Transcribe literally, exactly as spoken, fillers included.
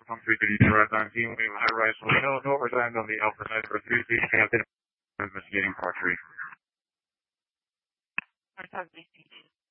from three thirty-two right on team, we have high rise hotel, no overtime on the Alpha side for three three Captain investigating part three.